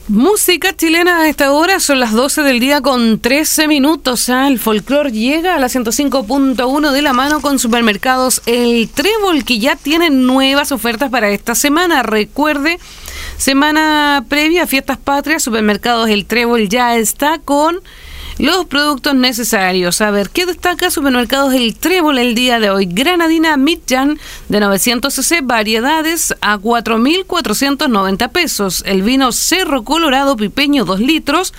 Música chilena a esta hora, son las 12 del día con 13 minutos. El folclor llega a la 105.1 de la mano con Supermercados El Trébol, que ya tiene nuevas ofertas para esta semana. Recuerde, semana previa a Fiestas Patrias, Supermercados El Trébol ya está con los productos necesarios. A ver, ¿qué destaca Supermercados El Trébol el día de hoy? Granadina Midjan de 900 cc, variedades a 4.490 pesos. El vino Cerro Colorado Pipeño 2 litros,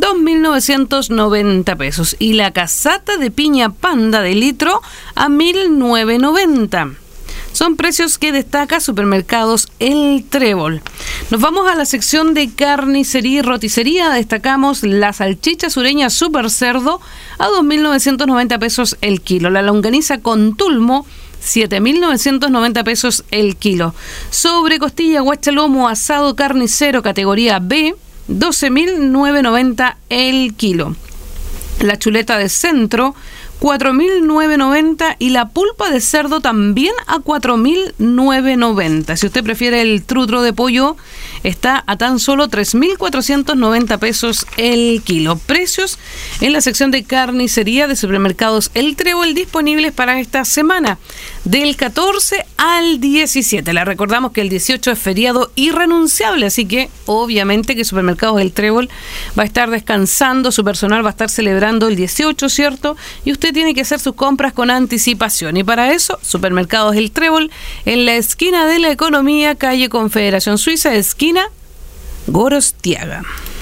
2.990 pesos. Y la casata de piña Panda de litro a 1.990. Son precios que destaca Supermercados El Trébol. Nos vamos a la sección de carnicería y roticería. Destacamos la salchicha sureña Super Cerdo a 2.990 pesos el kilo. La longaniza con tulmo, 7.990 pesos el kilo. Sobre costilla guachalomo asado carnicero categoría B, 12.990 el kilo. La chuleta de centro, 4.990, y la pulpa de cerdo también a 4.990. Si usted prefiere el trutro de pollo, está a tan solo 3.490 pesos el kilo. Precios en la sección de carnicería de Supermercados El Trébol disponibles para esta semana, del 14 al 17. Le recordamos que el 18 es feriado irrenunciable, así que obviamente que Supermercados El Trébol va a estar descansando, su personal va a estar celebrando el 18, ¿cierto? Y usted tiene que hacer sus compras con anticipación, y para eso Supermercados El Trébol en la esquina de la Economía, calle Confederación Suiza, esquina Gorostiaga.